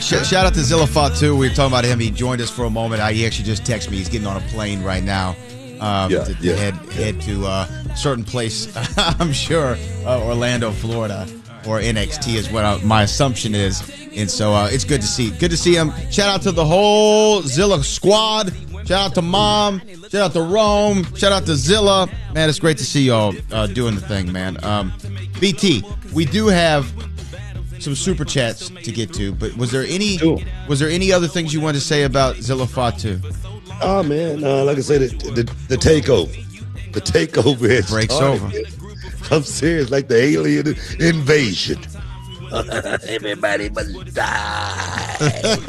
Shout out to Zilla Fatu. We were talking about him. He joined us for a moment. He actually just texted me. He's getting on a plane right now to head to a certain place, I'm sure, Orlando, Florida, or NXT is what my assumption is. And so it's good to see. Good to see him. Shout out to the whole Zilla squad. Shout out to Mom. Shout out to Rome. Shout out to Zilla. Man, it's great to see y'all doing the thing, man. BT, we do have some super chats to get to, but was there any other things you wanted to say about Zilla Fatu? Oh man, like I said, the takeover has breaks started. over. I'm serious, like the alien invasion. Everybody must die.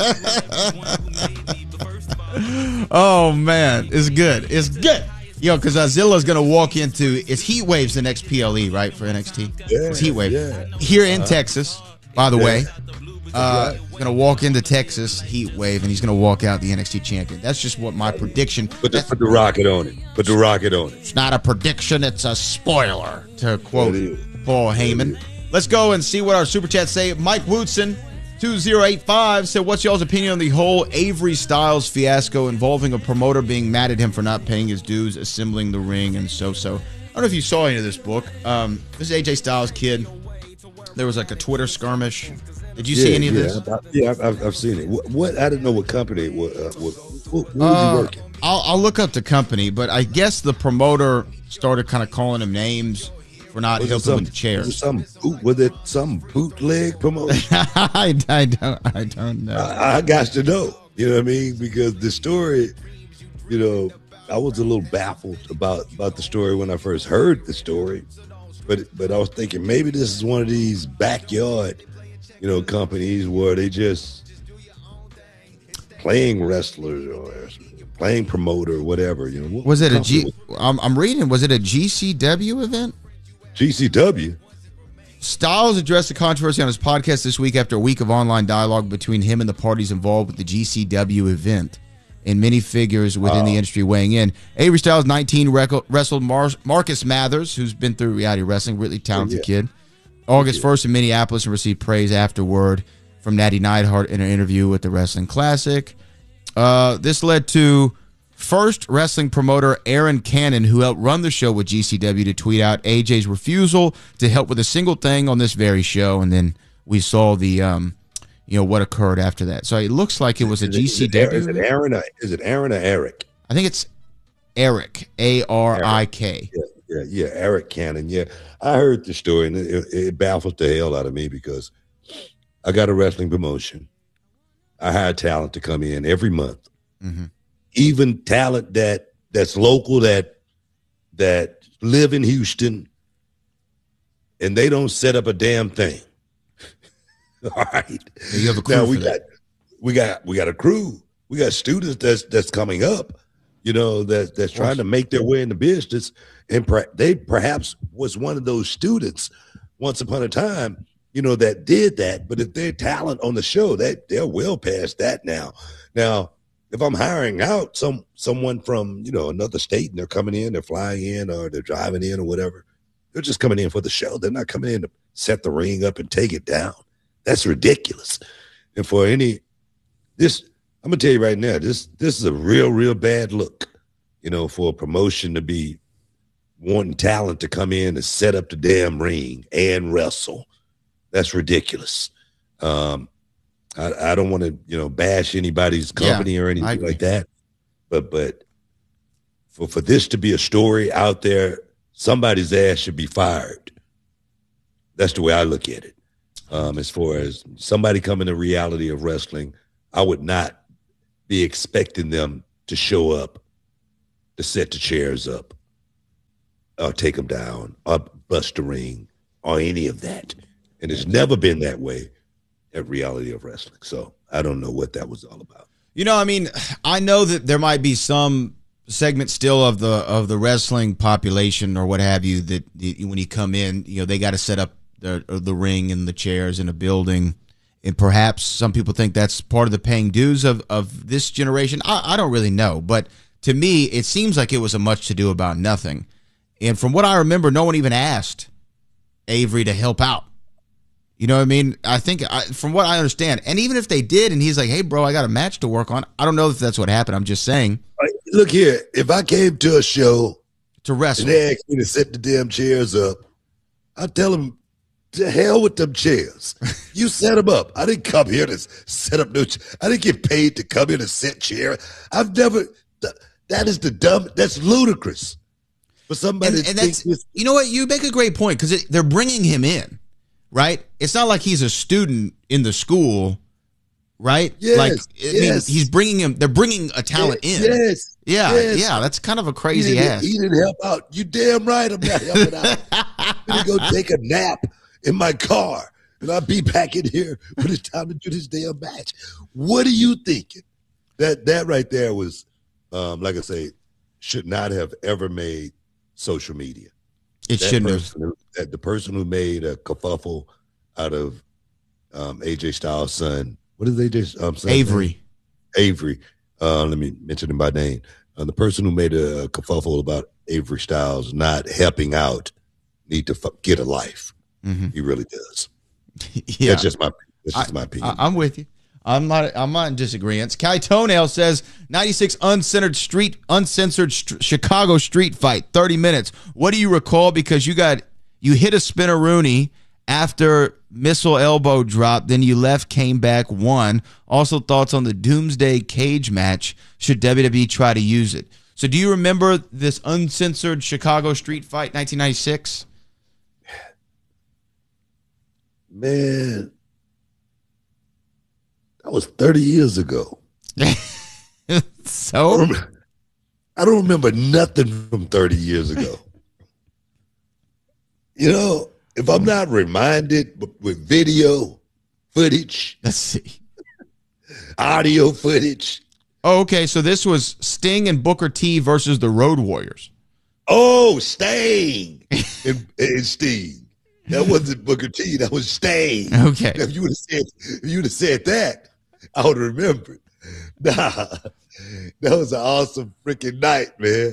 Oh man, it's good. It's good. Yo, because Zilla's going to walk into, it's Heat Waves the next PLE, right, for NXT? Yeah, it's Heat Wave. Yeah. Here in Texas, by the way. He's going to walk into Texas, Heat Wave, and he's going to walk out the NXT champion. That's just what my prediction. Put the rocket on it. Put the rocket on it. It's not a prediction, it's a spoiler, to quote Paul Heyman. Let's go and see what our super chats say. Mike Woodson, 2085, said, what's y'all's opinion on the whole Avery Styles fiasco involving a promoter being mad at him for not paying his dues, assembling the ring, and so? I don't know if you saw any of this book. This is AJ Styles' kid. There was like a Twitter skirmish. Did you see any of this? I've seen it. What? I didn't know what company it was. What was he working? I'll look up the company, but I guess the promoter started kind of calling him names for not helping with the chairs. Was it some bootleg promotion? I don't know. I got to know. You know what I mean? Because the story, I was a little baffled about the story when I first heard the story. But I was thinking maybe this is one of these backyard, companies where they just playing wrestlers or playing promoter or whatever. Was it I'm reading. Was it a GCW event? GCW. Styles addressed the controversy on his podcast this week after a week of online dialogue between him and the parties involved with the GCW event, and many figures within the industry weighing in. Avery Styles, 19, wrestled Marcus Mathers, who's been through reality wrestling, really talented kid. August 1st in Minneapolis, and received praise afterward from Natty Neidhart in an interview with the Wrestling Classic. This led to first wrestling promoter Aaron Cannon, who helped run the show with GCW, to tweet out AJ's refusal to help with a single thing on this very show, and then we saw the what occurred after that. So it looks like it was a GCW. Is it Aaron or Eric? I think it's Eric, A-R-I-K. Yeah, Eric Cannon. Yeah, I heard the story, and it baffles the hell out of me because I got a wrestling promotion. I hire talent to come in every month. Mm-hmm. Even talent that's local that live in Houston, and they don't set up a damn thing. All right. You have a crew. Now we got a crew. We got students that's coming up, that's trying to make their way in the business, and they perhaps was one of those students once upon a time, that did that. But if they're talent on the show, they're well past that now. Now, if I'm hiring out someone from, another state, and they're coming in, they're flying in, or they're driving in or whatever, they're just coming in for the show. They're not coming in to set the ring up and take it down. That's ridiculous. And for I'm going to tell you right now, this is a real, real bad look, for a promotion to be wanting talent to come in and set up the damn ring and wrestle. That's ridiculous. I don't want to, bash anybody's company or anything like that. But for this to be a story out there, somebody's ass should be fired. That's the way I look at it. As far as somebody coming to reality of wrestling, I would not be expecting them to show up, to set the chairs up, or take them down, or bust the ring, or any of that. And it's never been that way at reality of wrestling. So I don't know what that was all about. I know that there might be some segment still of the wrestling population or what have you that when you come in, they got to set up the ring and the chairs in a building, and perhaps some people think that's part of the paying dues of this generation. I don't really know, but to me, it seems like it was a much to do about nothing. And from what I remember, no one even asked Avery to help out. You know what I mean? I think from what I understand, and even if they did, and he's like, "Hey, bro, I got a match to work on," I don't know if that's what happened. I'm just saying. Look here, if I came to a show to wrestle and they asked me to set the damn chairs up, I'd tell them, to hell with them chairs. You set them up. I didn't come here to set up no. I didn't get paid to come here to set chairs. I've never. That is that's ludicrous for somebody. And that's, you know what? You make a great point because they're bringing him in, right? It's not like he's a student in the school, right? Yes, like I mean, he's bringing him. They're bringing a talent in. Yes. Yeah. Yes. Yeah. That's kind of a crazy ass. He didn't help out. You damn right. I'm not helping out. I'm gonna go take a nap in my car, and I'll be back in here when it's time to do this damn match. What are you thinking? That right there was. Like I say, should not have ever made social media. It shouldn't have. The person who made a kerfuffle out of AJ Styles' son. What is AJ's son? Avery. Name? Avery. Let me mention him by name. The person who made a kerfuffle about Avery Styles not helping out need to get a life. Mm-hmm. He really does. Yeah. That's just my opinion. I'm with you. I'm not in disagreement. Kai Toenail says 96 uncensored Chicago street fight, 30 minutes. What do you recall? Because you hit a spinneroonie after missile elbow drop, then you left, came back, won. Also thoughts on the Doomsday Cage match. Should WWE try to use it? So do you remember this uncensored Chicago street fight, 1996? Man. That was 30 years ago. So? I don't remember nothing from 30 years ago. You know, if I'm not reminded with video footage. Let's see. Audio footage. Oh, okay. So this was Sting and Booker T versus the Road Warriors. Oh, Sting and Sting. That wasn't Booker T. That was Sting. Okay. Now, if you would have said that, I would remember. Nah, that was an awesome freaking night, man.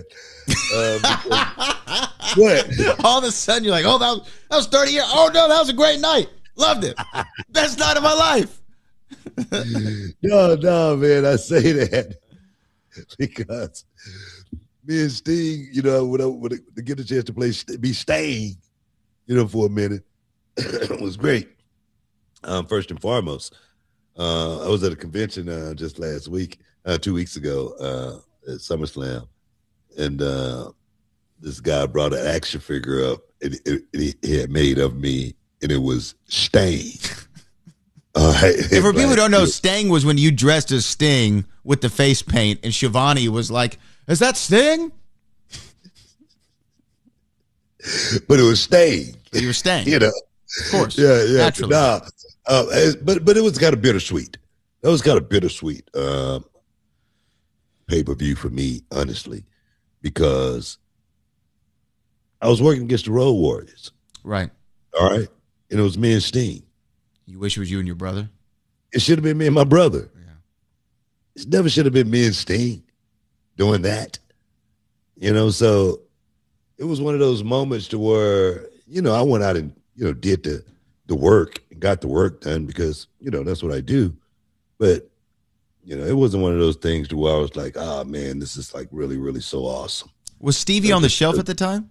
What? All of a sudden, you're like, "Oh, that was 30 years. Oh no, that was a great night. Loved it. Best night of my life." No, man. I say that because me and Sting, you know, when I get a chance to be Sting, you know, for a minute, it was great. First and foremost, I was at a convention just last week, 2 weeks ago, at SummerSlam, and this guy brought an action figure up, and he had made of me, and it was Sting. And for people who don't know, Sting was when you dressed as Sting with the face paint, and Shivani was like, "Is that Sting?" But it was Sting. But you were Sting. You know. Of course. Yeah. Naturally. Nah, but it was kind of bittersweet. That was kind of bittersweet pay-per-view for me, honestly, because I was working against the Road Warriors. Right. All right. And it was me and Sting. You wish it was you and your brother? It should have been me and my brother. Yeah. It never should have been me and Sting doing that. You know, so it was one of those moments to where, you know, I went out and, you know, did the work and got the work done because, you know, that's what I do. But, you know, it wasn't one of those things to where I was like, "Oh, man, this is like really, really so awesome." Was Stevie on the shelf at the time?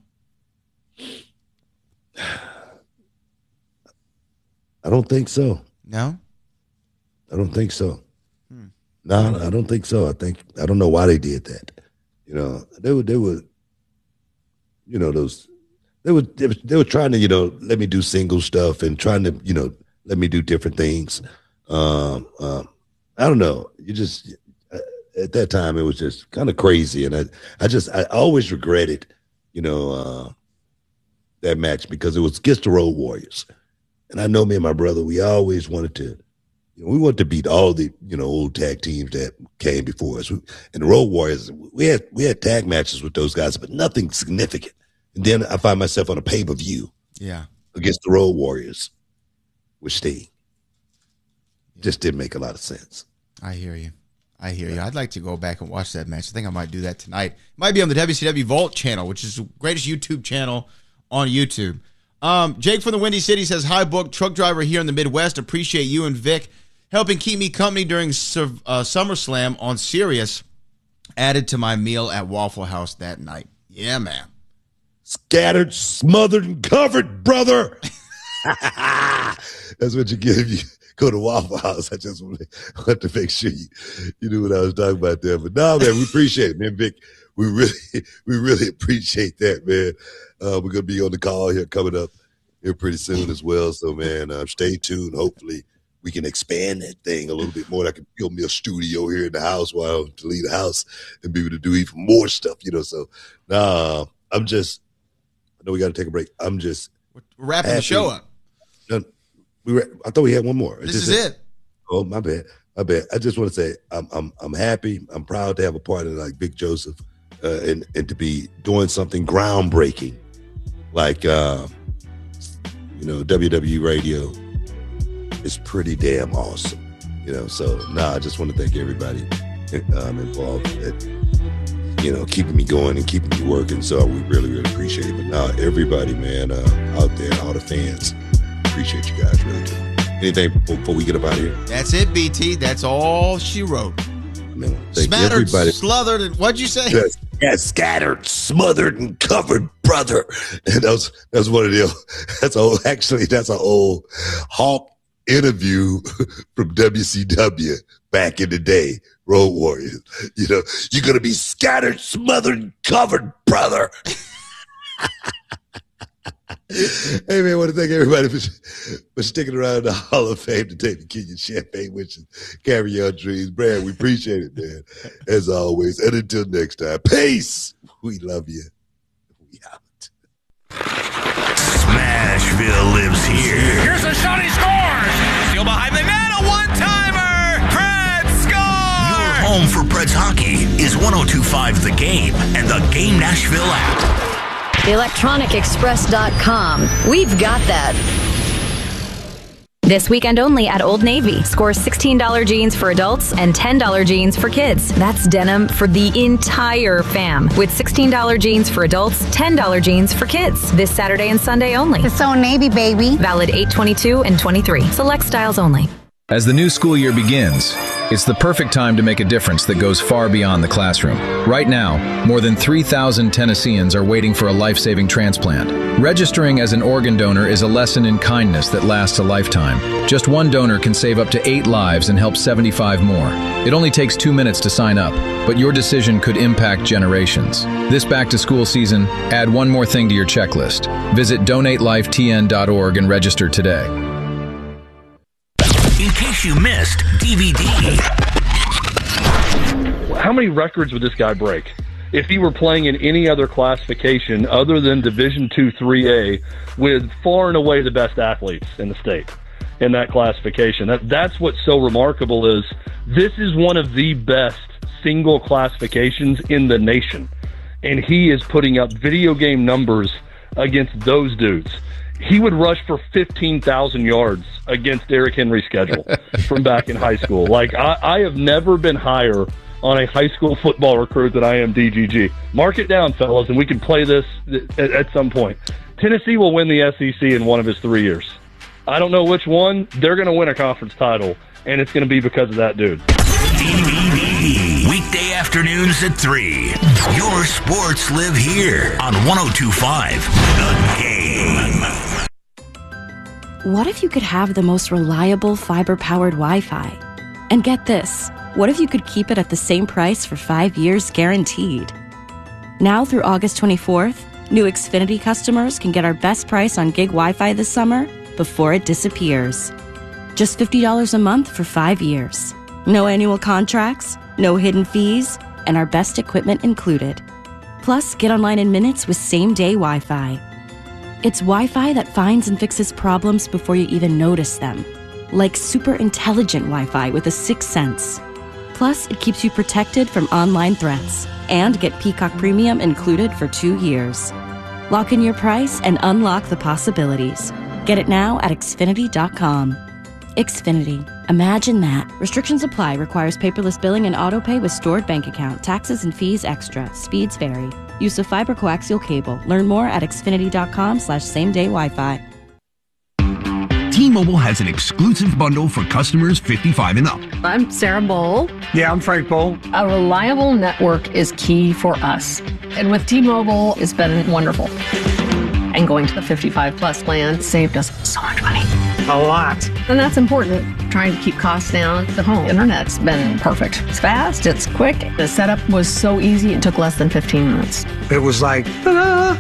I don't think so. No? I don't think so. No, I don't think so. I don't know why they did that. You know, they were, you know, they were trying to, you know, let me do single stuff and trying to, you know, let me do different things. I don't know. At that time, it was just kind of crazy. And I always regretted, you know, that match because it was against the Road Warriors. And I know me and my brother, we always wanted to, you know, we wanted to beat all the, you know, old tag teams that came before us. And the Road Warriors, we had tag matches with those guys, but nothing significant. And then I find myself on a pay-per-view against the Road Warriors with Sting. Just didn't make a lot of sense. I hear you. I'd like to go back and watch that match. I think I might do that tonight. It might be on the WCW Vault channel, which is the greatest YouTube channel on YouTube. Jake from the Windy City says, hi, Book, truck driver here in the Midwest. Appreciate you and Vic helping keep me company during SummerSlam on Sirius. Added to my meal at Waffle House that night. Yeah, man. Scattered, smothered, and covered, brother. That's what you get if you go to Waffle House. I just want to make sure you knew what I was talking about there. But no, man, we appreciate it, man, Vic. We really appreciate that, man. We're going to be on the call here coming up here pretty soon as well. So, man, stay tuned. Hopefully, we can expand that thing a little bit more. I can build me a studio here in the house while to leave the house and be able to do even more stuff, So, I know we got to take a break. We're wrapping the show up. No, I thought we had one more. This is it. Oh, my bad. I just want to say I'm happy. I'm proud to have a partner like Vic Joseph, and to be doing something groundbreaking, like WWE Radio is pretty damn awesome. So I just want to thank everybody involved at keeping me going and keeping me working. So we really appreciate it. But now everybody, man, out there, all the fans, appreciate you guys, really do. Anything before we get up out of here? That's it, BT. That's all she wrote. Man, smattered, everybody. Slathered, and what'd you say? Yes, scattered, smothered, and covered, brother. And that's one of the. That's an old Hawk interview from WCW back in the day. Road Warriors. You're gonna be scattered, smothered, and covered, brother. Hey, man, I want to thank everybody for sticking around in the Hall of Fame to take the Kenyan champagne with you. Carry your dreams. Brad, we appreciate it, man, as always. And until next time, peace. We love you. We out. Smashville lives here. Here's a shot, he scores! Steal behind the net, a one-timer! Preds score! Your home for Preds hockey is 102.5 The Game and the Game Nashville app. ElectronicExpress.com. We've got that. This weekend only at Old Navy. Score $16 jeans for adults and $10 jeans for kids. That's denim for the entire fam. With $16 jeans for adults, $10 jeans for kids. This Saturday and Sunday only. It's Old Navy, baby. Valid 8/22 and 23. Select styles only. As the new school year begins, it's the perfect time to make a difference that goes far beyond the classroom. Right now, more than 3,000 Tennesseans are waiting for a life-saving transplant. Registering as an organ donor is a lesson in kindness that lasts a lifetime. Just one donor can save up to 8 lives and help 75 more. It only takes 2 minutes to sign up, but your decision could impact generations. This back-to-school season, add one more thing to your checklist. Visit donatelifetn.org and register today. In case you missed DVD. How many records would this guy break if he were playing in any other classification other than Division II 3A with far and away the best athletes in the state in that classification? That's what's so remarkable is this is one of the best single classifications in the nation. And he is putting up video game numbers against those dudes. He would rush for 15,000 yards against Derrick Henry's schedule from back in high school. Like, I have never been higher on a high school football recruit than I am DGG. Mark it down, fellas, and we can play this at some point. Tennessee will win the SEC in one of his 3 years. I don't know which one. They're going to win a conference title, and it's going to be because of that dude. DVD. Weekday afternoons at 3. Your sports live here on 102.5 The Game. What if you could have the most reliable fiber-powered Wi-Fi? And get this, what if you could keep it at the same price for 5 years guaranteed? Now through August 24th, new Xfinity customers can get our best price on gig Wi-Fi this summer before it disappears. Just $50 a month for 5 years. No annual contracts, no hidden fees, and our best equipment included. Plus, get online in minutes with same-day Wi-Fi. It's Wi-Fi that finds and fixes problems before you even notice them. Like super intelligent Wi-Fi with a 6th sense. Plus, it keeps you protected from online threats. And get Peacock Premium included for 2 years. Lock in your price and unlock the possibilities. Get it now at Xfinity.com. Xfinity. Imagine that. Restrictions apply. Requires paperless billing and autopay with stored bank account. Taxes and fees extra. Speeds vary. Use of fiber coaxial cable. Learn more at xfinity.com/same-day Wi-Fi. T-Mobile has an exclusive bundle for customers 55 and up. I'm Sarah Bowl. Yeah, I'm Frank Bowl. A reliable network is key for us. And with T-Mobile, it's been wonderful. And going to the 55 plus plan saved us so much money. A lot. And that's important. Trying to keep costs down. The home internet's been perfect. It's fast, it's quick. The setup was so easy, it took less than 15 minutes. It was like, ta-da!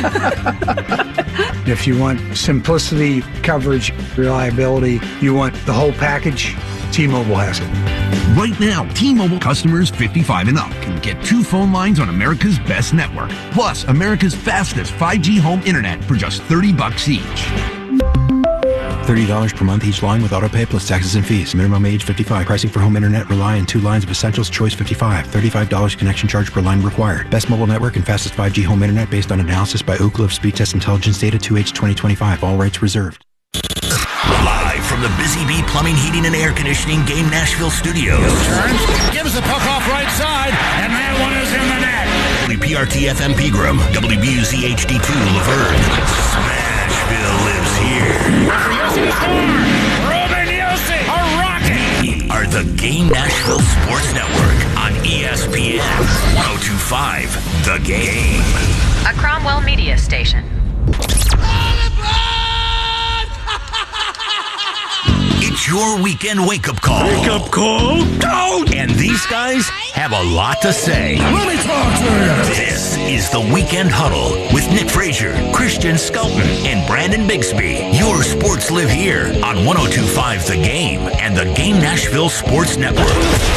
If you want simplicity, coverage, reliability, you want the whole package, T-Mobile has it. Right now, T-Mobile customers 55 and up can get 2 phone lines on America's best network, plus America's fastest 5G home internet for just $30 each. $30 per month each line with autopay plus taxes and fees. Minimum age 55. Pricing for home internet rely on 2 lines of Essentials Choice 55. $35 connection charge per line required. Best mobile network and fastest 5G home internet based on analysis by Ookla of Speed Test Intelligence data 2H 2025. All rights reserved. Live from the Busy Bee Plumbing, Heating, and Air Conditioning Game Nashville studios. Turns, gives the puck off right side, and that one is in the net. WPRT FM Pegram, WBUZ HD2 Laverne. Smashville lives here. Yossi score! Ruben Yossi, a rocket! We are the Game Nashville Sports Network on ESPN 102.5 The Game. A Cromwell media station. It's your weekend wake-up call. Wake-up call? Don't! And these guys have a lot to say. Let me talk to you! This is the Weekend Huddle with Nick Frazier, Christian Skelton, and Brandon Bigsby. Your sports live here on 102.5 The Game and the Game Nashville Sports Network.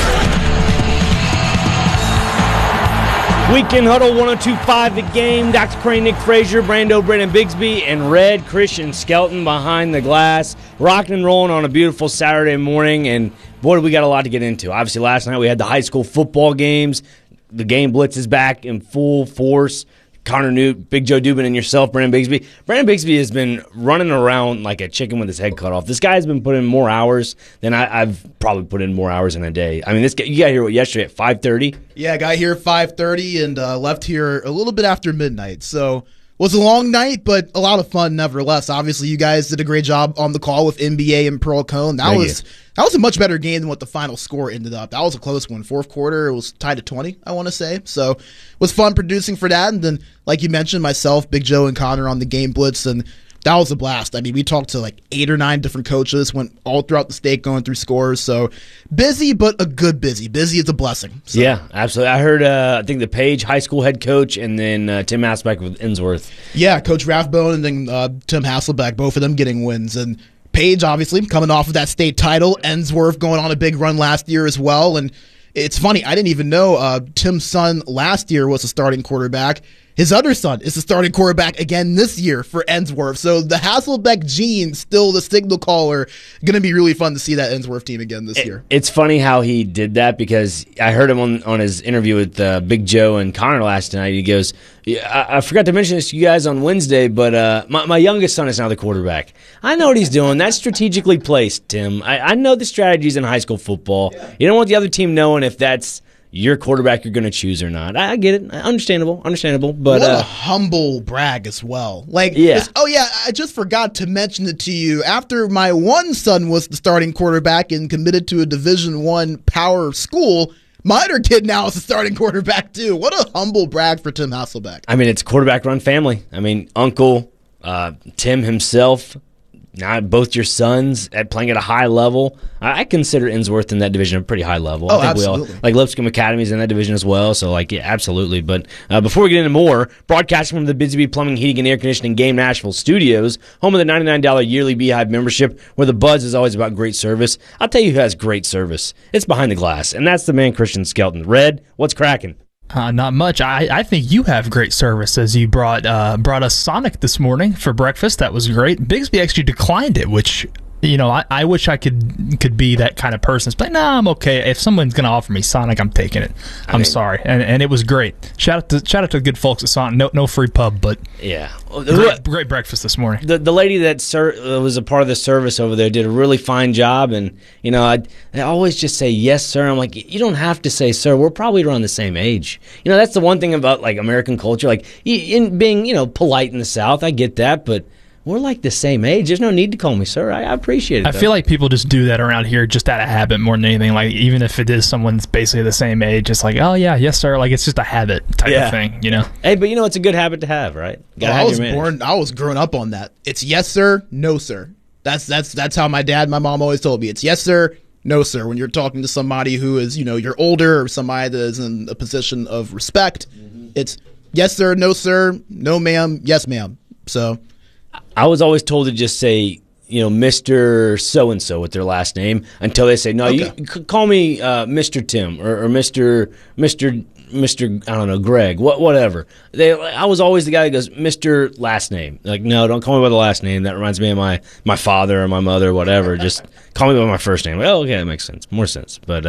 Weekend Huddle 102.5 The Game. Dr. Crane, Nick Frazier, Brando, Brandon Bigsby, and Red Christian Skelton behind the glass. Rocking and rolling on a beautiful Saturday morning, and boy, we got a lot to get into. Obviously, last night we had the high school football games. The Game Blitz is back in full force. Connor Newt, Big Joe Dubin, and yourself, Brandon Bigsby. Brandon Bigsby has been running around like a chicken with his head cut off. This guy's been putting in more hours than I've probably put in more hours in a day. I mean, this guy, you got here yesterday at 5:30? Yeah, I got here at 5:30 and left here a little bit after midnight. So it was a long night, but a lot of fun nevertheless. Obviously, you guys did a great job on the call with NBA and Pearl Cone. That was a much better game than what the final score ended up. That was a close one. Fourth quarter, it was tied to 20, I want to say. So it was fun producing for that. And then, like you mentioned, myself, Big Joe, and Connor on the Game Blitz, and that was a blast. I mean, we talked to like 8 or 9 different coaches, went all throughout the state going through scores. So busy, but a good busy. Busy is a blessing. So. Yeah, absolutely. I heard, I think the Page High School head coach and then Tim Hasselbeck with Ensworth. Yeah, Coach Rathbone and then Tim Hasselbeck, both of them getting wins. And Page, obviously, coming off of that state title. Ensworth going on a big run last year as well. And it's funny, I didn't even know Tim's son last year was a starting quarterback. His other son is the starting quarterback again this year for Ensworth. So the Hasselbeck gene, still the signal caller. Going to be really fun to see that Ensworth team again this year. It's funny how he did that because I heard him on his interview with Big Joe and Connor last night. He goes, I forgot to mention this to you guys on Wednesday, but my youngest son is now the quarterback. I know what he's doing. That's strategically placed, Tim. I know the strategies in high school football. Yeah. You don't want the other team knowing if that's your quarterback you're going to choose or not. I get it. Understandable. But what a humble brag as well. Like, yeah. Oh, yeah, I just forgot to mention it to you. After my one son was the starting quarterback and committed to a Division I power school, my other kid now is the starting quarterback, too. What a humble brag for Tim Hasselbeck. I mean, it's quarterback-run family. I mean, Uncle Tim himself, now both your sons playing at a high level. I consider Ensworth in that division a pretty high level. Oh, I think absolutely. We all, like Lipscomb Academy's in that division as well. So, like, yeah, absolutely. But before we get into more, broadcasting from the Busy Bee Plumbing, Heating, and Air Conditioning Game Nashville studios, home of the $99 yearly Beehive membership, where the buzz is always about great service. I'll tell you who has great service. It's behind the glass, and that's the man Christian Skelton. Red, what's cracking? Not much. I think you have great service as you brought us Sonic this morning for breakfast. That was great. Bigsby actually declined it, which I wish I could be that kind of person. But nah, I'm okay. If someone's going to offer me Sonic, I'm taking it. I'm sorry. And it was great. Shout out to the good folks at Sonic. No free pub, but yeah, great breakfast this morning. The lady that was a part of the service over there did a really fine job. And, I always just say, yes, sir. I'm like, you don't have to say, sir. We're probably around the same age. That's the one thing about, like, American culture. Like, in being, polite in the South, I get that, but we're like the same age. There's no need to call me sir. I appreciate it. I feel like people just do that around here just out of habit more than anything. Like, even if it is someone that's basically the same age, it's like, oh, yeah, yes, sir. Like, it's just a habit type of thing, Hey, but it's a good habit to have, right? I was growing up on that. It's yes, sir, no, sir. That's how my dad and my mom always told me. It's yes, sir, no, sir. When you're talking to somebody who is, you're older or somebody that is in a position of respect, it's yes, sir, no, ma'am, yes, ma'am. So I was always told to just say, Mr. So-and-so with their last name until they say, no, you call me Mr. Tim or Mr. I don't know, Greg, whatever. I was always the guy that goes, Mr. last name. Like, no, don't call me by the last name. That reminds me of my father or my mother or whatever. Just call me by my first name. Well, okay, that makes sense. More sense. But,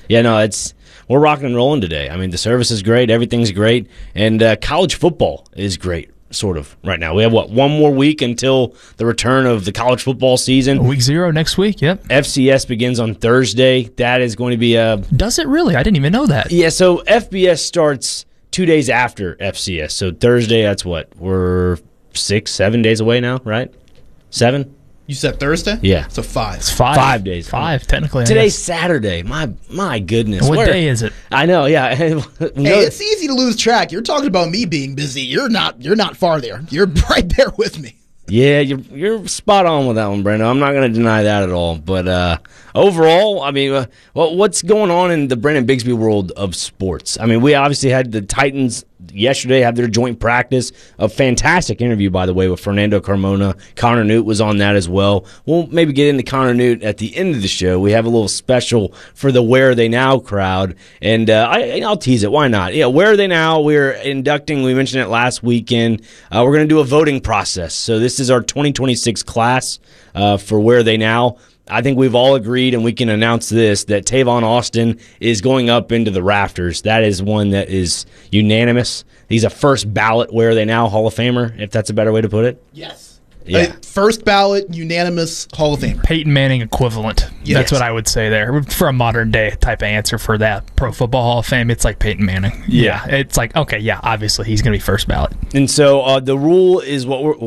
we're rocking and rolling today. I mean, the service is great. Everything's great. And college football is great. Sort of right now. We have one more week until the return of the college football season. Week 0 next week. Yep. FCS begins on Thursday. That is going to be Does it really? I didn't even know that. Yeah. So FBS starts 2 days after FCS. So Thursday. That's what we're 6-7 days away now, right? 7. You said Thursday? Yeah. So 5. It's 5. 5 days. 5 technically. Today's Saturday. My goodness. What day is it? I know. Yeah. Hey, it's easy to lose track. You're talking about me being busy. You're not far there. You're right there with me. Yeah, you're spot on with that one, Brando. I'm not going to deny that at all. But overall, I mean, what's going on in the Brandon Bigsby world of sports? I mean, we obviously had the Titans yesterday have their joint practice. A fantastic interview, by the way, with Fernando Carmona. Connor Newt was on that as well. We'll maybe get into Connor Newt at the end of the show. We have a little special for the Where Are They Now crowd, and I'll tease it. Why not? Yeah, Where Are They Now? We're inducting, we mentioned it last weekend. We're going to do a voting process. So this is our 2026 class for Where Are They Now? I think we've all agreed, and we can announce this, that Tavon Austin is going up into the rafters. That is one that is unanimous. He's a first ballot Where Are They Now Hall of Famer, if that's a better way to put it. Yes. Yeah. First ballot, unanimous Hall of Famer. Peyton Manning equivalent. Yes. That's what I would say there. For a modern day type of answer for that Pro Football Hall of Fame, it's like Peyton Manning. Yeah. It's like, okay, yeah, obviously he's going to be first ballot. And so the rule is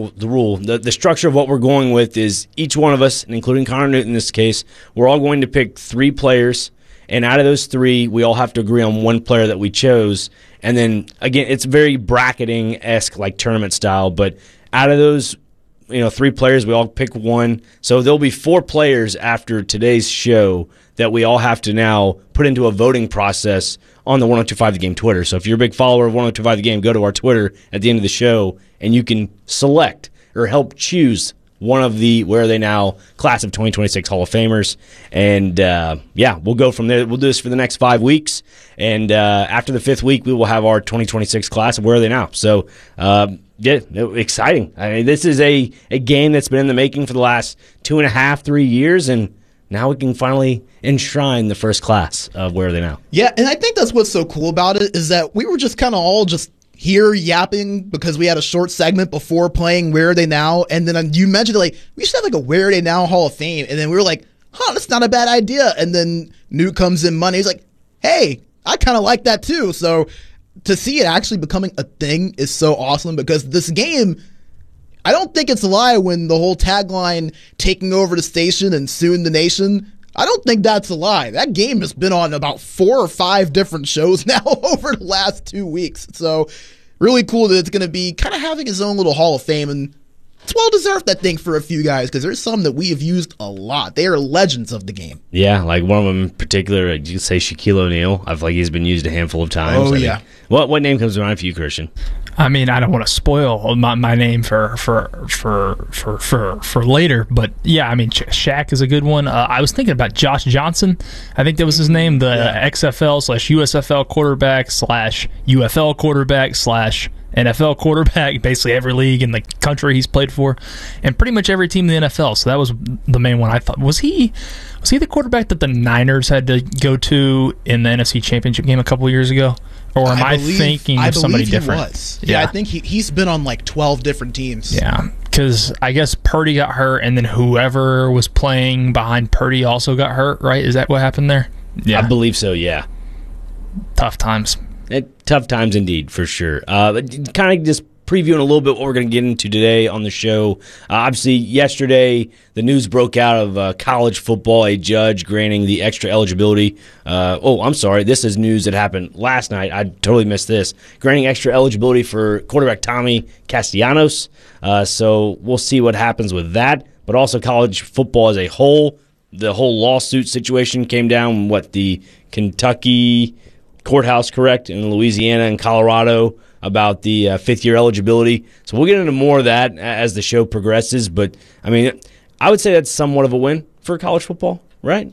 the structure of what we're going with is each one of us, and including Connor Newt in this case, we're all going to pick 3 players. And out of those 3, we all have to agree on one player that we chose. And then, again, it's very bracketing-esque, like tournament style. But out of those 3 players, we all pick one. So there'll be 4 players after today's show that we all have to now put into a voting process on the 1025 The Game Twitter. So if you're a big follower of 1025 The Game, go to our Twitter at the end of the show, and you can select or help choose one of the Where Are They Now class of 2026 Hall of Famers. And, we'll go from there. We'll do this for the next 5 weeks. And after the 5th week, we will have our 2026 class of Where Are They Now. So, exciting. I mean, this is a game that's been in the making for the last 2.5, 3 years, and now we can finally enshrine the first class of Where Are They Now. Yeah, and I think that's what's so cool about it is that we were just kind of all just here yapping because we had a short segment before playing Where Are They Now, and then you mentioned like we should have like a Where Are They Now Hall of Fame, and then we were like, that's not a bad idea. And then Newt comes in Monday, he's like, hey, I kind of like that too. So to see it actually becoming a thing is so awesome because this game, I don't think it's a lie when the whole tagline taking over the station and suing the nation, I don't think that's a lie. That game has been on about 4 or 5 different shows now over the last 2 weeks. So really cool that it's going to be kind of having its own little Hall of Fame, and it's well-deserved, that thing, for a few guys because there's some that we have used a lot. They are legends of the game. Yeah, like one of them in particular, you could say Shaquille O'Neal. I feel like he's been used a handful of times. Oh, yeah. What name comes to mind for you, Christian? I mean, I don't want to spoil my name for later, but yeah, I mean, Shaq is a good one. I was thinking about Josh Johnson. I think that was his name, the XFL/USFL quarterback/UFL quarterback/ NFL quarterback, basically every league in the country he's played for, and pretty much every team in the NFL. So that was the main one I thought. Was he the quarterback that the Niners had to go to in the NFC Championship game a couple of years ago? Or am I thinking of somebody different? Was. Yeah, I think he's been on like 12 different teams. Yeah, because I guess Purdy got hurt, and then whoever was playing behind Purdy also got hurt, right? Is that what happened there? Yeah. I believe so, yeah. Tough times. Tough times indeed, for sure. Kind of just previewing a little bit what we're going to get into today on the show. Obviously, yesterday, the news broke out of college football, a judge granting the extra eligibility. I'm sorry. This is news that happened last night. I totally missed this. Granting extra eligibility for quarterback Tommy Castellanos. So we'll see what happens with that. But also college football as a whole. The whole lawsuit situation came down, the Kentucky courthouse, correct, in Louisiana and Colorado, about the fifth-year eligibility. So we'll get into more of that as the show progresses. But, I mean, I would say that's somewhat of a win for college football, right?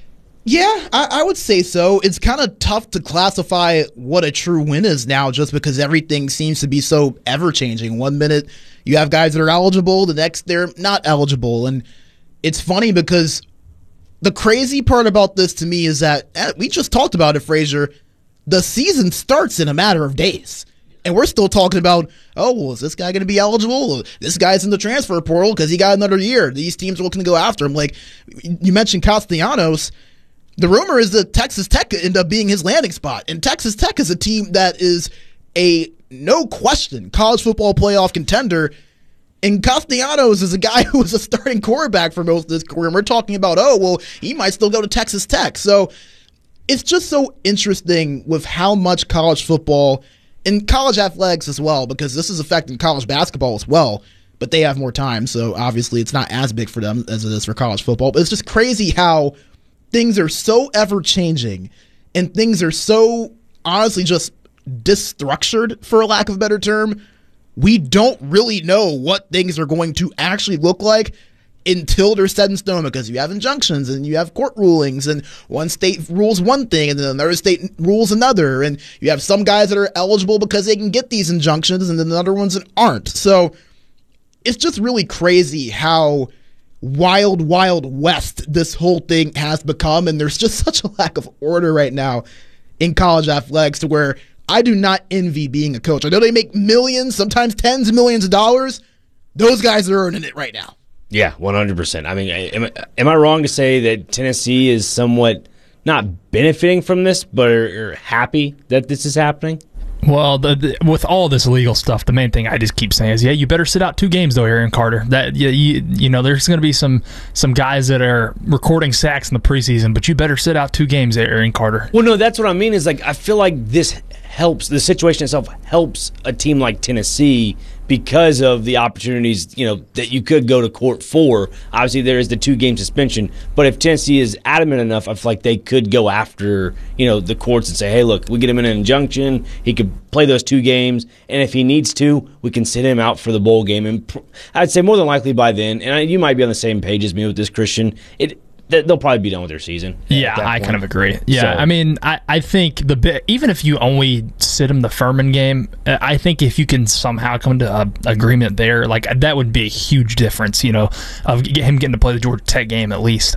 Yeah, I would say so. It's kind of tough to classify what a true win is now just because everything seems to be so ever-changing. 1 minute you have guys that are eligible, the next they're not eligible. And it's funny because the crazy part about this to me is that, we just talked about it, Frazier, the season starts in a matter of days. And we're still talking about, is this guy going to be eligible? This guy's in the transfer portal because he got another year. These teams are looking to go after him. Like, you mentioned Castellanos. The rumor is that Texas Tech could end up being his landing spot. And Texas Tech is a team that is a, no question, college football playoff contender. And Castellanos is a guy who was a starting quarterback for most of his career. And we're talking about, he might still go to Texas Tech. So it's just so interesting with how much college football and college athletics as well, because this is affecting college basketball as well, but they have more time, so obviously it's not as big for them as it is for college football. But it's just crazy how things are so ever-changing and things are so, honestly, just destructured, for a lack of a better term. We don't really know what things are going to actually look like until they're set in stone, because you have injunctions and you have court rulings, and one state rules one thing and then another state rules another, and you have some guys that are eligible because they can get these injunctions and then other ones that aren't. So it's just really crazy how wild west this whole thing has become, and there's just such a lack of order right now in college athletics to where I do not envy being a coach. I know they make millions, sometimes tens of millions of dollars. Those guys are earning it right now. Yeah, 100%. I mean, am I wrong to say that Tennessee is somewhat not benefiting from this, but are happy that this is happening? Well, with all this legal stuff, the main thing I just keep saying is, you better sit out 2 games though, Aaron Carter. That you know, there's going to be some guys that are recording sacks in the preseason, but you better sit out 2 games, Aaron Carter. Well, no, that's what I mean. Is like I feel like this helps. The situation itself helps a team like Tennessee because of the opportunities, that you could go to court for. Obviously, there is the 2-game suspension, but if Tennessee is adamant enough, I feel like they could go after, the courts and say, hey, look, we get him in an injunction, he could play those 2 games, and if he needs to, we can sit him out for the bowl game. And I'd say more than likely by then, and you might be on the same page as me with this, Christian, they'll probably be done with their season. Yeah, I kind of agree. Yeah, so, I mean, I think even if you only sit him the Furman game, I think if you can somehow come to an agreement there, like that would be a huge difference, of him getting to play the Georgia Tech game at least.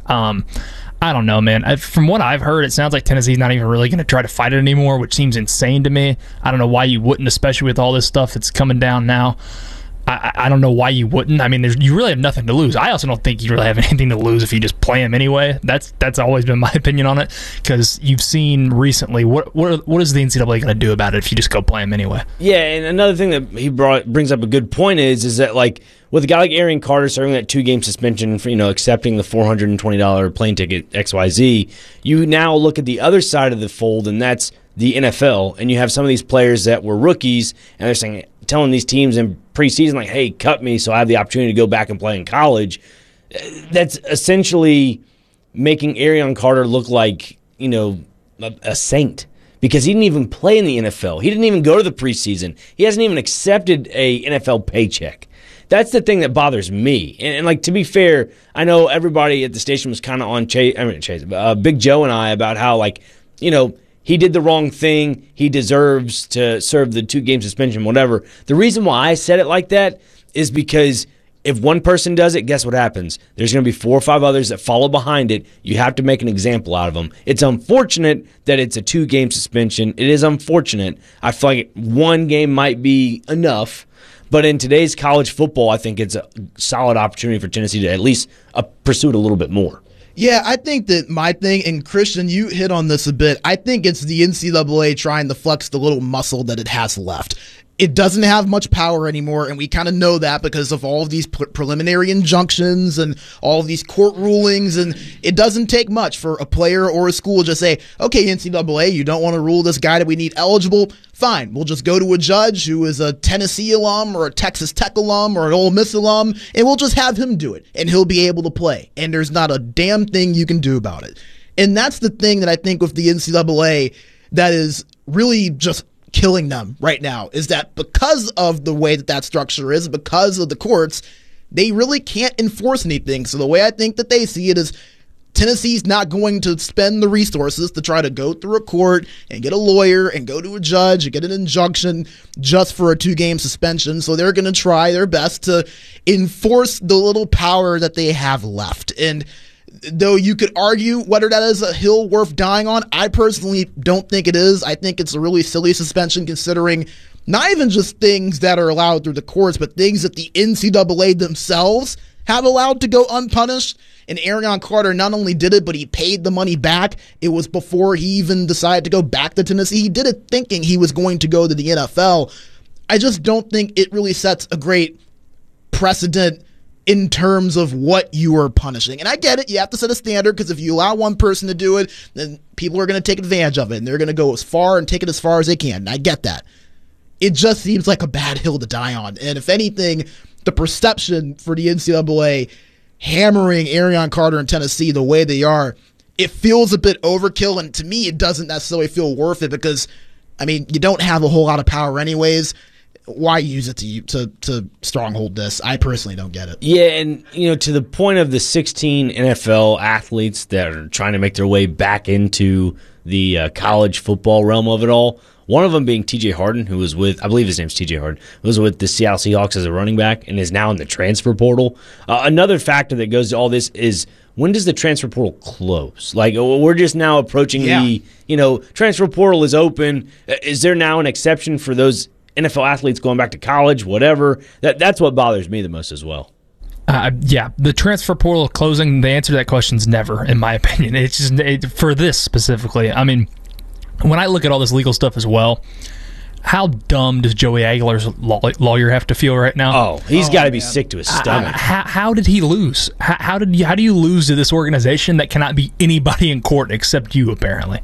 I don't know, man. From what I've heard, it sounds like Tennessee's not even really going to try to fight it anymore, which seems insane to me. I don't know why you wouldn't, especially with all this stuff that's coming down now. I don't know why you wouldn't. I mean, you really have nothing to lose. I also don't think you really have anything to lose if you just play him anyway. That's always been my opinion on it, because you've seen recently what is the NCAA going to do about it if you just go play him anyway? Yeah, and another thing that he brings up a good point is that, like, with a guy like Aaron Carter serving that 2-game suspension for accepting the $420 plane ticket XYZ, you now look at the other side of the fold, and that's the NFL, and you have some of these players that were rookies, and they're telling these teams in preseason, like, hey, cut me so I have the opportunity to go back and play in college. That's essentially making Aaron Carter look like, a saint, because he didn't even play in the NFL. He didn't even go to the preseason. He hasn't even accepted a NFL paycheck. That's the thing that bothers me. And like, to be fair, I know everybody at the station was kind of on Big Joe and I about how, like, he did the wrong thing. He deserves to serve the 2-game suspension, whatever. The reason why I said it like that is because if one person does it, guess what happens? There's going to be 4 or 5 others that follow behind it. You have to make an example out of them. It's unfortunate that it's a 2-game suspension. It is unfortunate. I feel like 1 game might be enough. But in today's college football, I think it's a solid opportunity for Tennessee to at least pursue it a little bit more. Yeah, I think that my thing, and Christian, you hit on this a bit, I think it's the NCAA trying to flex the little muscle that it has left. It doesn't have much power anymore, and we kind of know that because of all of these preliminary injunctions and all of these court rulings, and it doesn't take much for a player or a school to just say, okay, NCAA, you don't want to rule this guy that we need eligible? Fine, we'll just go to a judge who is a Tennessee alum or a Texas Tech alum or an Ole Miss alum, and we'll just have him do it, and he'll be able to play, and there's not a damn thing you can do about it. And that's the thing that I think with the NCAA that is really just killing them right now, is that because of the way that structure is, because of the courts, they really can't enforce anything. So the way I think that they see it is Tennessee's not going to spend the resources to try to go through a court and get a lawyer and go to a judge and get an injunction just for a 2-game suspension. So they're going to try their best to enforce the little power that they have left. And though you could argue whether that is a hill worth dying on, I personally don't think it is. I think it's a really silly suspension considering not even just things that are allowed through the courts, but things that the NCAA themselves have allowed to go unpunished. And Arion Carter not only did it, but he paid the money back. It was before he even decided to go back to Tennessee. He did it thinking he was going to go to the NFL. I just don't think it really sets a great precedent in terms of what you are punishing. And I get it. You have to set a standard because if you allow one person to do it, then people are going to take advantage of it. And they're going to go as far and take it as far as they can. And I get that. It just seems like a bad hill to die on. And if anything, the perception for the NCAA hammering Arion Carter in Tennessee the way they are, it feels a bit overkill. And to me, it doesn't necessarily feel worth it because, I mean, you don't have a whole lot of power anyways. Why use it to stronghold this? I personally don't get it. Yeah, and to the point of the 16 NFL athletes that are trying to make their way back into the college football realm of it all, one of them being TJ Harden, who was with, I believe his name's TJ Harden, who was with the Seattle Seahawks as a running back and is now in the transfer portal. Another factor that goes to all this is, when does the transfer portal close? Like, we're just now approaching the transfer portal is open. Is there now an exception for those NFL athletes going back to college, whatever? That's what bothers me the most as well. Yeah, the transfer portal closing, the answer to that question is never, in my opinion. It's just for this specifically. I mean, when I look at all this legal stuff as well, how dumb does Joey Aguilar's lawyer have to feel right now? Oh, he's got to be sick to his stomach. How did he lose? How do you lose to this organization that cannot be anybody in court except you, apparently?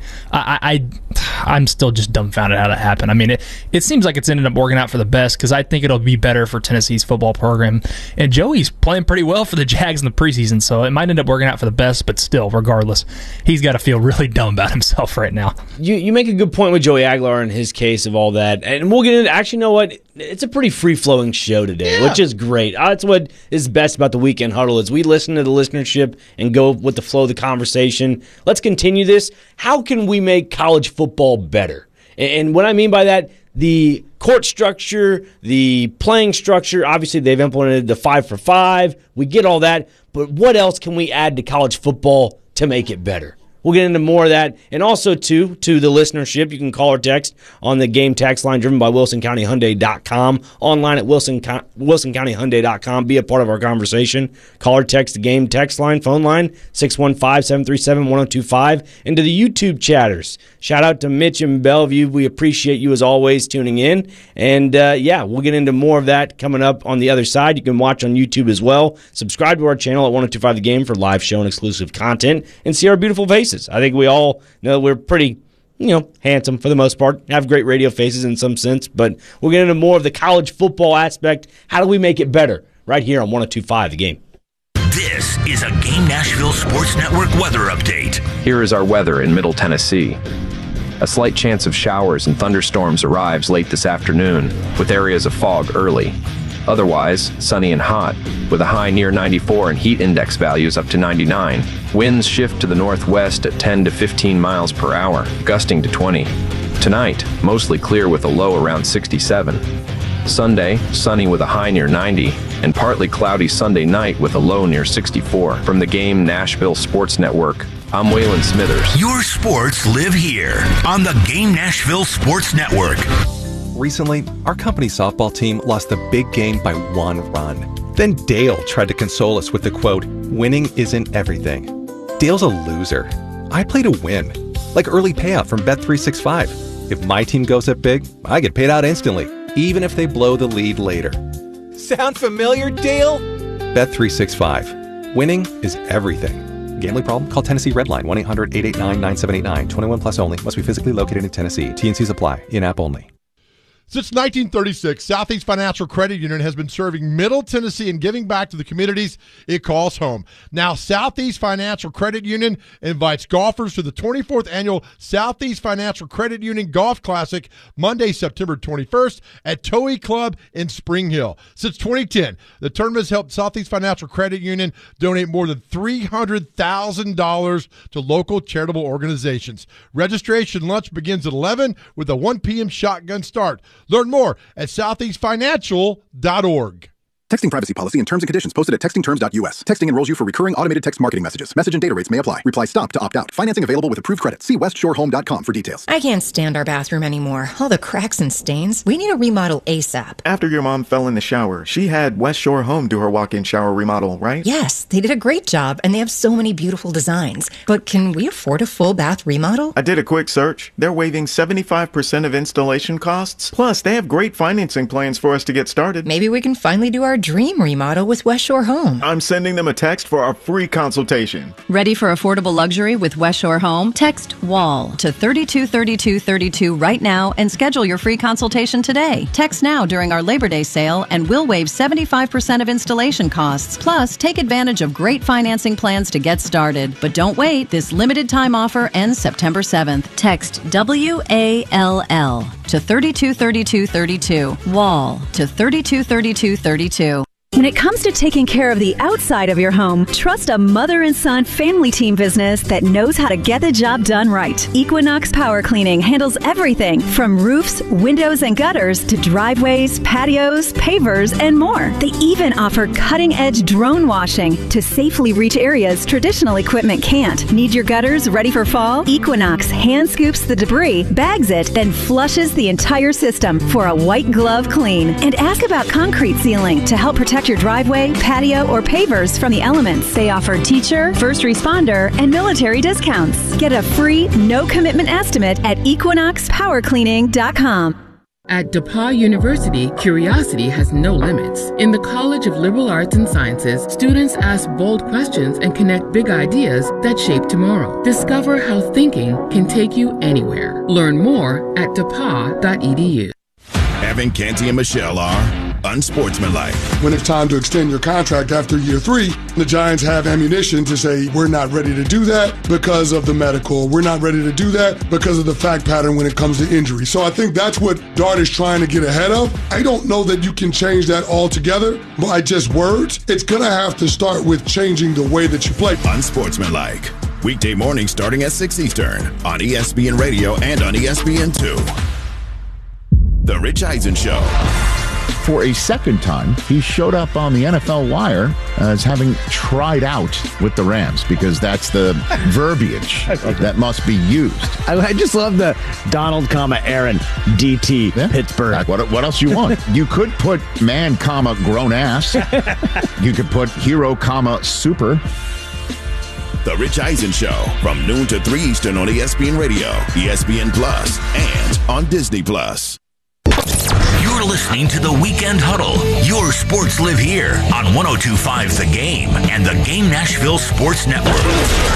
I'm still just dumbfounded how that happened. I mean, it seems like it's ended up working out for the best because I think it'll be better for Tennessee's football program. And Joey's playing pretty well for the Jags in the preseason, so it might end up working out for the best, but still, regardless, he's got to feel really dumb about himself right now. You make a good point with Joey Aguilar and his case of all that. And we'll get into, actually, you know what? It's a pretty free-flowing show today, which is great. That's what is best about the Weekend Huddle is we listen to the listenership and go with the flow of the conversation. Let's continue this. How can we make college football better? And what I mean by that, the court structure, the playing structure, obviously they've implemented the 5-for-5. We get all that. But what else can we add to college football to make it better? We'll get into more of that. And also, to the listenership, you can call or text on the game text line driven by WilsonCountyHyundai.com, online at WilsonCountyHyundai.com. Be a part of our conversation. Call or text the game text line, phone line, 615-737-1025. And to the YouTube chatters, shout out to Mitch in Bellevue. We appreciate you, as always, tuning in. And, we'll get into more of that coming up on the other side. You can watch on YouTube as well. Subscribe to our channel at 1025 The Game for live show and exclusive content, and see our beautiful faces. I think we all know we're pretty, handsome for the most part, have great radio faces in some sense, but we'll get into more of the college football aspect. How do we make it better? Right here on 1025 The Game. This is a Game Nashville Sports Network weather update. Here is our weather in Middle Tennessee. A slight chance of showers and thunderstorms arrives late this afternoon, with areas of fog early. Otherwise, sunny and hot, with a high near 94 and heat index values up to 99. Winds shift to the northwest at 10 to 15 miles per hour, gusting to 20. Tonight, mostly clear with a low around 67. Sunday, sunny with a high near 90, and partly cloudy Sunday night with a low near 64. From the Game Nashville Sports Network, I'm Waylon Smithers. Your sports live here on the Game Nashville Sports Network. Recently, our company's softball team lost the big game by 1 run. Then Dale tried to console us with the quote, "Winning isn't everything." Dale's a loser. I play to win, like early payout from Bet365. If my team goes up big, I get paid out instantly, even if they blow the lead later. Sound familiar, Dale? Bet365. Winning is everything. Gambling problem? Call Tennessee Redline 1-800-889-9789. 21 plus only. Must be physically located in Tennessee. T&Cs apply. In-app only. Since 1936, Southeast Financial Credit Union has been serving Middle Tennessee and giving back to the communities it calls home. Now, Southeast Financial Credit Union invites golfers to the 24th Annual Southeast Financial Credit Union Golf Classic, Monday, September 21st at Towhee Club in Spring Hill. Since 2010, the tournament has helped Southeast Financial Credit Union donate more than $300,000 to local charitable organizations. Registration lunch begins at 11 with a 1 p.m. shotgun start. Learn more at southeastfinancial.org. Texting privacy policy and terms and conditions posted at textingterms.us. Texting enrolls you for recurring automated text marketing messages. Message and data rates may apply. Reply STOP to opt out. Financing available with approved credit. See westshorehome.com for details. I can't stand our bathroom anymore. All the cracks and stains. We need a remodel ASAP. After your mom fell in the shower, she had West Shore Home do her walk-in shower remodel, right? Yes, they did a great job, and they have so many beautiful designs. But can we afford a full bath remodel? I did a quick search. They're waiving 75% of installation costs. Plus, they have great financing plans for us to get started. Maybe we can finally do our dream remodel with West Shore Home. I'm sending them a text for our free consultation. Ready for affordable luxury with West Shore Home? Text WALL to 323232 right now and schedule your free consultation today. Text now during our Labor Day sale and we'll waive 75% of installation costs. Plus, take advantage of great financing plans to get started. But don't wait. This limited time offer ends September 7th. Text WALL to 323232. WALL to 323232. When it comes to taking care of the outside of your home, trust a mother and son family team business that knows how to get the job done right. Equinox Power Cleaning handles everything from roofs, windows, and gutters to driveways, patios, pavers, and more. They even offer cutting-edge drone washing to safely reach areas traditional equipment can't. Need your gutters ready for fall? Equinox hand scoops the debris, bags it, then flushes the entire system for a white glove clean. And ask about concrete sealing to help protect your driveway, patio, or pavers from the elements. They offer teacher, first responder, and military discounts. Get a free, no-commitment estimate at equinoxpowercleaning.com. At DePauw University, curiosity has no limits. In the College of Liberal Arts and Sciences, students ask bold questions and connect big ideas that shape tomorrow. Discover how thinking can take you anywhere. Learn more at depaw.edu. Evan, Canty, and Michelle are unsportsmanlike. When it's time to extend your contract after year 3, the Giants have ammunition to say, we're not ready to do that because of the medical. We're not ready to do that because of the fact pattern when it comes to injury. So I think that's what Dart is trying to get ahead of. I don't know that you can change that altogether by just words. It's going to have to start with changing the way that you play. Unsportsmanlike. Weekday mornings starting at 6 Eastern on ESPN Radio and on ESPN2. The Rich Eisen Show. For a second time, he showed up on the NFL Wire as having tried out with the Rams, because that's the verbiage that must be used. I just love the Donald, Aaron, DT, Pittsburgh. What else you want? You could put man, grown ass. You could put hero, super. The Rich Eisen Show from noon to 3 Eastern on ESPN Radio, ESPN Plus, and on Disney Plus. You're listening to the Weekend Huddle. Your sports live here on 102.5 The Game and the Game Nashville Sports Network.